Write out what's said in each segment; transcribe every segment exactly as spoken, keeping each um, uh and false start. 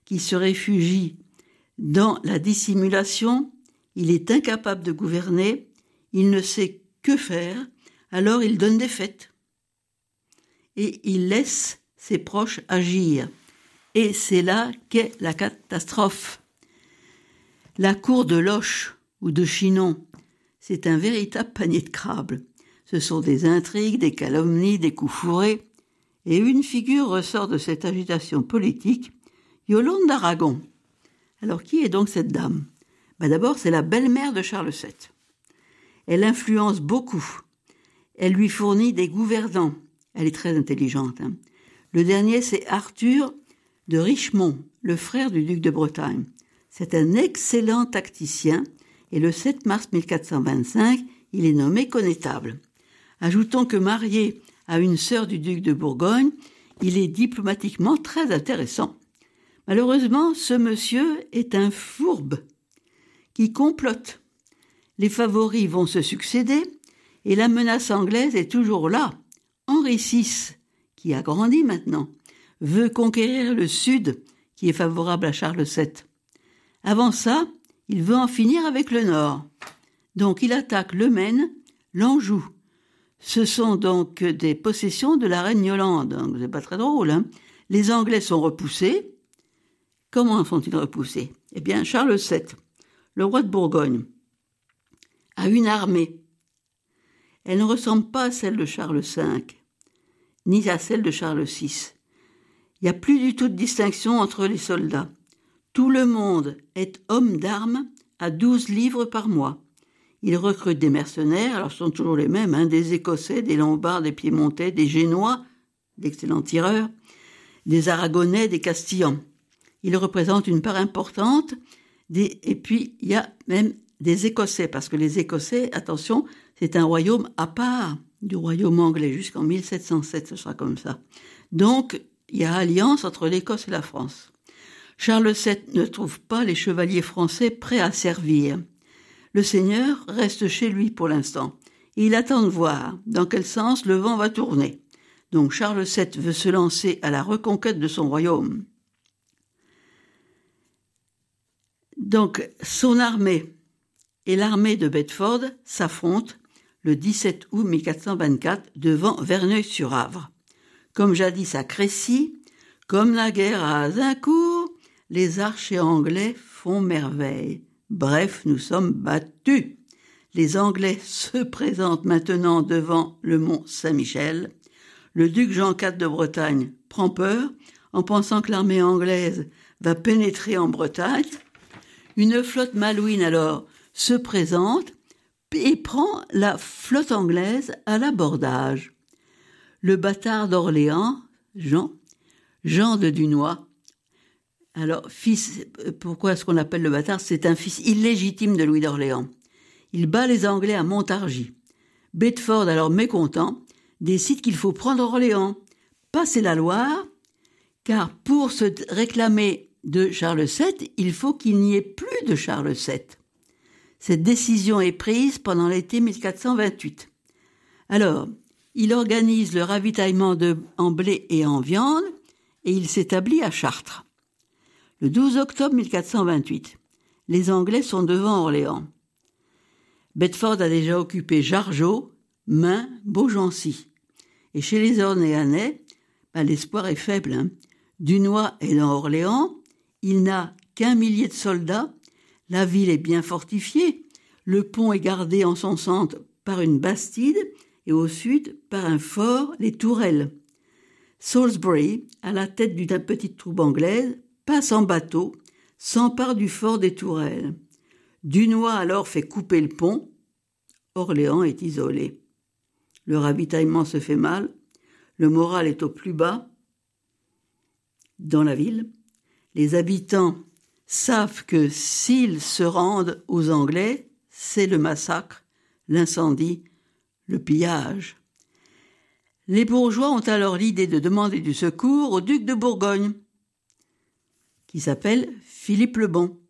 qui se réfugie dans la dissimulation, il est incapable de gouverner, il ne sait que faire, alors il donne des fêtes. Et il laisse ses proches agir. Et c'est là qu'est la catastrophe. La cour de Loches ou de Chinon, c'est un véritable panier de crabes. Ce sont des intrigues, des calomnies, des coups fourrés. Et une figure ressort de cette agitation politique, Yolande d'Aragon. Alors qui est donc cette dame ? Ben d'abord, c'est la belle-mère de Charles sept. Elle influence beaucoup. Elle lui fournit des gouvernants. Elle est très intelligente. Hein. Le dernier, c'est Arthur de Richemont, le frère du duc de Bretagne. C'est un excellent tacticien et le sept mars mille quatre cent vingt-cinq, il est nommé connétable. Ajoutons que marié à une sœur du duc de Bourgogne, il est diplomatiquement très intéressant. Malheureusement, ce monsieur est un fourbe qui complote. Les favoris vont se succéder et la menace anglaise est toujours là. Henri six, qui a grandi maintenant, veut conquérir le sud qui est favorable à Charles sept. Avant ça, il veut en finir avec le nord. Donc il attaque le Maine, l'Anjou. Ce sont donc des possessions de la reine Yolande. Donc, c'est pas très drôle, hein. Les Anglais sont repoussés. Comment sont-ils repoussés ? Eh bien, Charles sept, le roi de Bourgogne, a une armée. Elle ne ressemble pas à celle de Charles cinq, ni à celle de Charles six. Il n'y a plus du tout de distinction entre les soldats. Tout le monde est homme d'armes à douze livres par mois. Ils recrutent des mercenaires, alors ce sont toujours les mêmes, hein, des Écossais, des Lombards, des Piémontais, des Génois, d'excellents tireurs, des Aragonais, des Castillans. Ils représentent une part importante, des, et puis il y a même des Écossais, parce que les Écossais, attention, c'est un royaume à part du royaume anglais, jusqu'en mille sept cent sept, ce sera comme ça. Donc, il y a alliance entre l'Écosse et la France. Charles sept ne trouve pas les chevaliers français prêts à servir. Le seigneur reste chez lui pour l'instant. Et il attend de voir dans quel sens le vent va tourner. Donc Charles sept veut se lancer à la reconquête de son royaume. Donc son armée et l'armée de Bedford s'affrontent le dix-sept août mille quatre cent vingt-quatre devant Verneuil-sur-Avre. Comme jadis à Crécy, comme la guerre à Azincourt, les archers anglais font merveille. Bref, nous sommes battus. Les Anglais se présentent maintenant devant le mont Saint-Michel. Le duc Jean quatre de Bretagne prend peur en pensant que l'armée anglaise va pénétrer en Bretagne. Une flotte malouine alors se présente et prend la flotte anglaise à l'abordage. Le bâtard d'Orléans, Jean, Jean de Dunois, alors, fils, pourquoi est-ce qu'on l'appelle le bâtard ? C'est un fils illégitime de Louis d'Orléans. Il bat les Anglais à Montargis. Bedford, alors mécontent, décide qu'il faut prendre Orléans, passer la Loire, car pour se réclamer de Charles sept, il faut qu'il n'y ait plus de Charles sept. Cette décision est prise pendant l'été mille quatre cent vingt-huit. Alors, il organise le ravitaillement de, en blé et en viande, et il s'établit à Chartres. Le douze octobre mille quatre cent vingt-huit, les Anglais sont devant Orléans. Bedford a déjà occupé Jargeau, Main, Beaugency. Et chez les Orléanais, ben, l'espoir est faible. Hein. Dunois est dans Orléans, il n'a qu'un millier de soldats, la ville est bien fortifiée, le pont est gardé en son centre par une bastide et au sud par un fort, les Tourelles. Salisbury, à la tête d'une petite troupe anglaise, passe en bateau, s'empare du fort des Tourelles. Dunois alors fait couper le pont. Orléans est isolé. Le ravitaillement se fait mal. Le moral est au plus bas. Dans la ville, les habitants savent que s'ils se rendent aux Anglais, c'est le massacre, l'incendie, le pillage. Les bourgeois ont alors l'idée de demander du secours au duc de Bourgogne, qui s'appelle Philippe le Bon.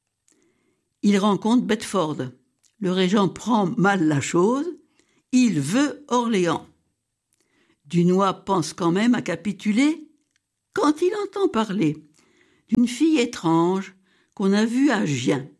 Il rencontre Bedford. Le régent prend mal la chose. Il veut Orléans. Dunois pense quand même à capituler quand il entend parler d'une fille étrange qu'on a vue à Gien.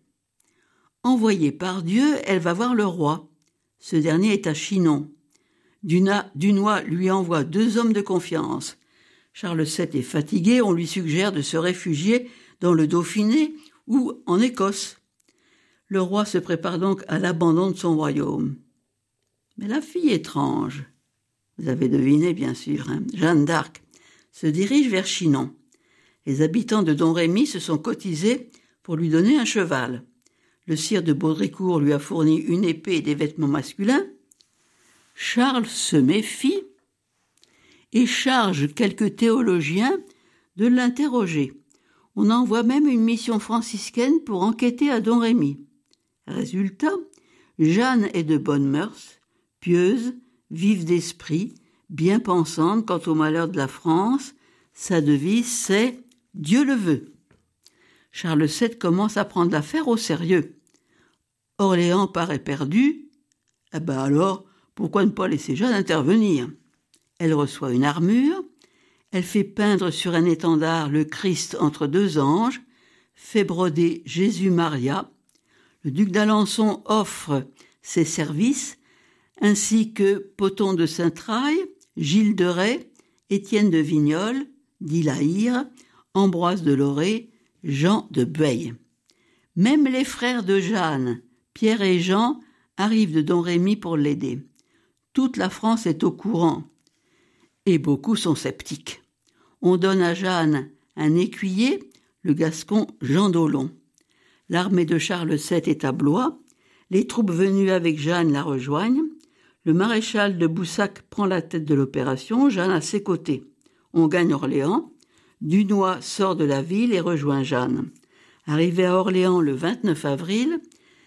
Envoyée par Dieu, elle va voir le roi. Ce dernier est à Chinon. Duna- Dunois lui envoie deux hommes de confiance. Charles sept est fatigué, on lui suggère de se réfugier dans le Dauphiné ou en Écosse. Le roi se prépare donc à l'abandon de son royaume. Mais la fille étrange, vous avez deviné bien sûr, hein, Jeanne d'Arc, se dirige vers Chinon. Les habitants de Domrémy se sont cotisés pour lui donner un cheval. Le sire de Baudricourt lui a fourni une épée et des vêtements masculins. Charles se méfie et charge quelques théologiens de l'interroger. On envoie même une mission franciscaine pour enquêter à Domrémy. Résultat, Jeanne est de bonnes mœurs, pieuse, vive d'esprit, bien pensante quant au malheur de la France. Sa devise, c'est « Dieu le veut ». Charles sept commence à prendre l'affaire au sérieux. Orléans paraît perdu. Eh ben alors, pourquoi ne pas laisser Jeanne intervenir ? Elle reçoit une armure, elle fait peindre sur un étendard le Christ entre deux anges, fait broder Jésus-Maria. Le duc d'Alençon offre ses services, ainsi que Pothon de Saint-Traille, Gilles de Rais, Étienne de Vignoles, dit La Hire, Ambroise de Loré, Jean de Bueil. Même les frères de Jeanne, Pierre et Jean, arrivent de Domrémy pour l'aider. Toute la France est au courant, et beaucoup sont sceptiques. On donne à Jeanne un écuyer, le Gascon Jean d'Aulon. L'armée de Charles sept est à Blois, les troupes venues avec Jeanne la rejoignent, le maréchal de Boussac prend la tête de l'opération, Jeanne à ses côtés. On gagne Orléans, Dunois sort de la ville et rejoint Jeanne. Arrivé à Orléans le vingt-neuf avril,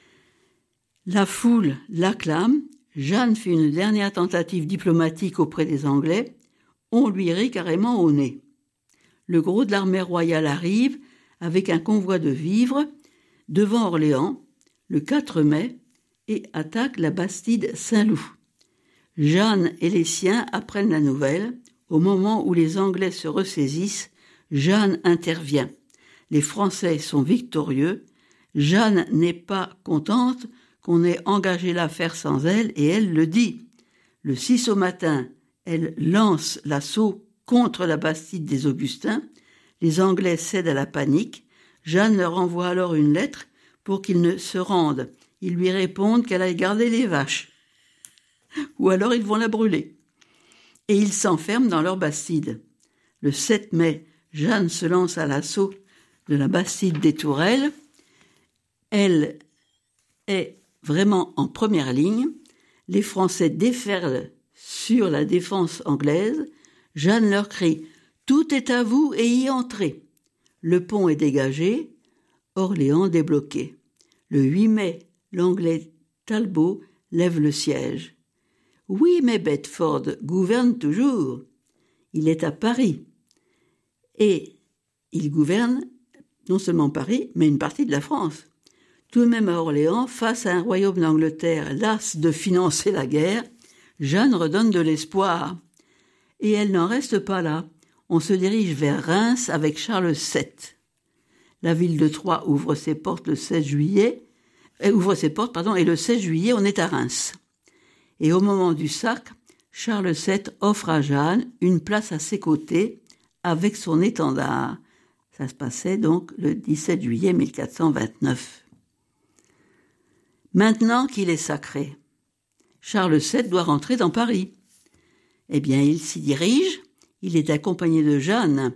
la foule l'acclame, Jeanne fait une dernière tentative diplomatique auprès des Anglais, on lui rit carrément au nez. Le gros de l'armée royale arrive avec un convoi de vivres devant Orléans le quatre mai et attaque la Bastide Saint-Loup. Jeanne et les siens apprennent la nouvelle. Au moment où les Anglais se ressaisissent, Jeanne intervient. Les Français sont victorieux. Jeanne n'est pas contente qu'on ait engagé l'affaire sans elle et elle le dit. Le six au matin, elle lance l'assaut contre la Bastide des Augustins. Les Anglais cèdent à la panique. Jeanne leur envoie alors une lettre pour qu'ils ne se rendent. Ils lui répondent qu'elle aille garder les vaches. Ou alors ils vont la brûler. Et ils s'enferment dans leur Bastide. Le sept mai, Jeanne se lance à l'assaut de la Bastide des Tourelles. Elle est vraiment en première ligne. Les Français déferlent sur la défense anglaise. Jeanne leur crie « Tout est à vous et y entrez ». Le pont est dégagé, Orléans débloqué. Le huit mai, l'Anglais Talbot lève le siège. Oui, mais Bedford gouverne toujours. Il est à Paris. Et il gouverne non seulement Paris, mais une partie de la France. Tout de même à Orléans, face à un royaume d'Angleterre las de financer la guerre, Jeanne redonne de l'espoir. Et elle n'en reste pas là. On se dirige vers Reims avec Charles sept. La ville de Troyes ouvre ses portes le seize juillet, euh, ouvre ses portes, pardon, et le seize juillet, on est à Reims. Et au moment du sac, Charles sept offre à Jeanne une place à ses côtés avec son étendard. Ça se passait donc le dix-sept juillet mille quatre cent vingt-neuf. Maintenant qu'il est sacré, Charles sept doit rentrer dans Paris. Eh bien, il s'y dirige. Il est accompagné de Jeanne.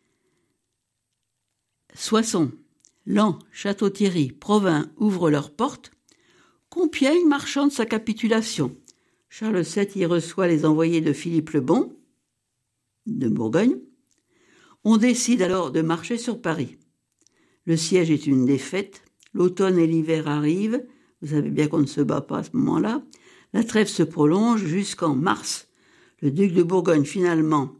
Soissons, Laon, Château-Thierry, Provins ouvrent leurs portes. Compiègne marchande sa capitulation. Charles sept y reçoit les envoyés de Philippe le Bon, de Bourgogne. On décide alors de marcher sur Paris. Le siège est une défaite. L'automne et l'hiver arrivent. Vous savez bien qu'on ne se bat pas à ce moment-là. La trêve se prolonge jusqu'en mars. Le duc de Bourgogne, finalement,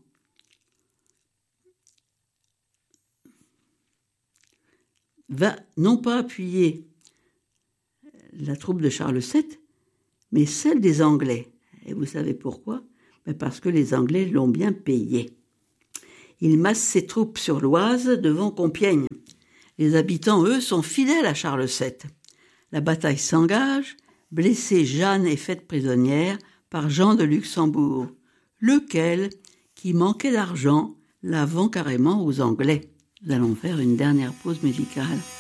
va non pas appuyer la troupe de Charles sept, mais celle des Anglais. Et vous savez pourquoi ? Mais parce que les Anglais l'ont bien payé. Il masse ses troupes sur l'Oise devant Compiègne. Les habitants, eux, sont fidèles à Charles sept. La bataille s'engage, blessée Jeanne est faite prisonnière par Jean de Luxembourg, lequel, qui manquait d'argent, la vend carrément aux Anglais. Nous allons faire une dernière pause musicale.